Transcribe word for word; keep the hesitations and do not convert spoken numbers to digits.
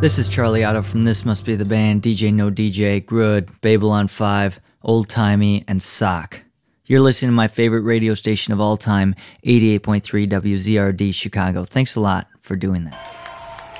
This is Charlie Otto from This Must Be the Band, D J No D J, Grud, Babylon five, Old Timey, and Sock. You're listening to my favorite radio station of all time, eighty-eight point three W Z R D Chicago. Thanks a lot for doing that.